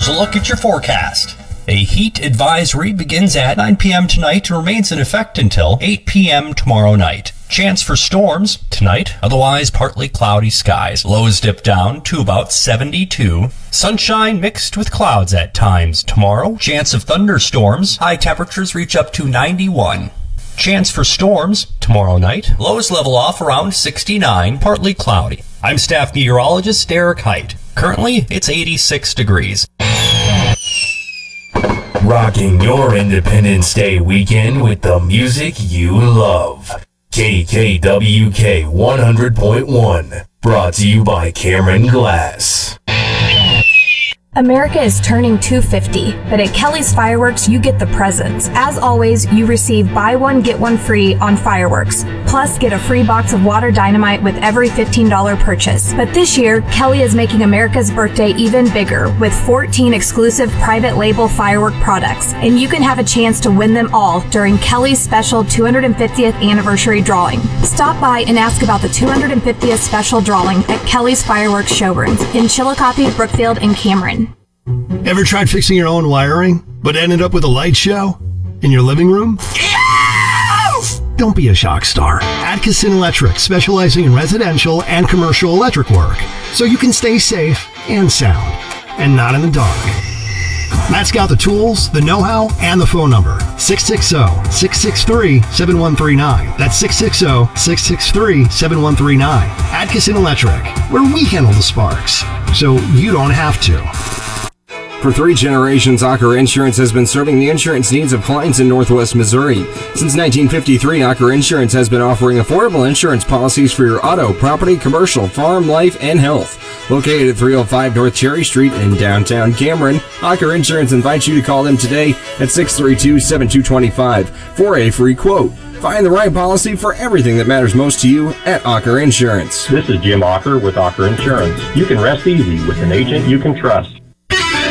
Here's a look at your forecast. A heat advisory begins at 9 p.m. tonight and remains in effect until 8 p.m. tomorrow night. Chance for storms tonight, otherwise partly cloudy skies. Lows dip down to about 72. Sunshine mixed with clouds at times tomorrow. Chance of thunderstorms. High temperatures reach up to 91. Chance for storms tomorrow night. Lows level off around 69, partly cloudy. I'm staff meteorologist Derek Height. Currently, it's 86 degrees. Rocking your Independence Day weekend with the music you love. KKWK 100.1. Brought to you by Cameron Glass. America is turning 250, but at Kelly's Fireworks, you get the presents. As always, you receive buy one, get one free on fireworks. Plus, get a free box of water dynamite with every $15 purchase. But this year, Kelly is making America's birthday even bigger with 14 exclusive private label firework products. And you can have a chance to win them all during Kelly's special 250th anniversary drawing. Stop by and ask about the 250th special drawing at Kelly's Fireworks showrooms in Chillicothe, Brookfield, and Cameron. Ever tried fixing your own wiring, but ended up with a light show in your living room? Don't be a shock star. Atkinson Electric, specializing in residential and commercial electric work, so you can stay safe and sound, and not in the dark. Matt's got the tools, the know-how, and the phone number. 660-663-7139. That's 660-663-7139. Atkinson Electric, where we handle the sparks, so you don't have to. For 3 generations, Ocker Insurance has been serving the insurance needs of clients in Northwest Missouri. Since 1953, Ocker Insurance has been offering affordable insurance policies for your auto, property, commercial, farm, life, and health. Located at 305 North Cherry Street in downtown Cameron, Ocker Insurance invites you to call them today at 632-7225 for a free quote. Find the right policy for everything that matters most to you at Ocker Insurance. This is Jim Ocker with Ocker Insurance. You can rest easy with an agent you can trust.